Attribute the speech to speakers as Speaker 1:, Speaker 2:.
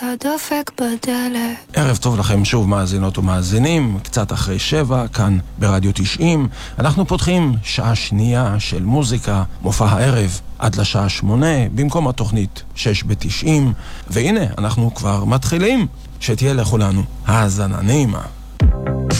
Speaker 1: הדופק בדלת.
Speaker 2: ערב טוב לכם שוב מאזינות ומאזינים, קצת אחרי 7, כאן ברדיו 90. אנחנו פותחים שעה שנייה של מוזיקה, מופע הערב עד לשעה 8, במקום התוכנית 6 ב-90. והנה, אנחנו כבר מתחילים. שתהיה לכולנו האזנה נעימה.